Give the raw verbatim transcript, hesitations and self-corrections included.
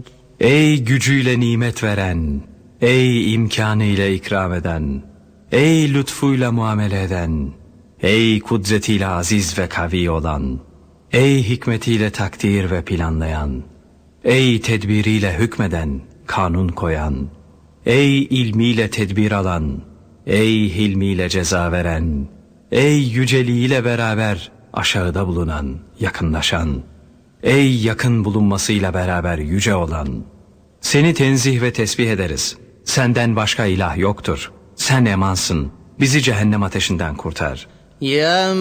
Ey gücüyle nimet veren, ey imkanıyla ikram eden, ey lütfuyla muamele eden, ey kudretiyle aziz ve kavi olan, ey hikmetiyle takdir ve planlayan, ey tedbiriyle hükmeden, kanun koyan, ey ilmiyle tedbir alan, ey hilmiyle ceza veren, ey yüceliğiyle beraber aşağıda bulunan, yakınlaşan, ey yakın bulunmasıyla beraber yüce olan, seni tenzih ve tesbih ederiz. Senden başka ilah yoktur. Sen emansın. Bizi cehennem ateşinden kurtar. Ya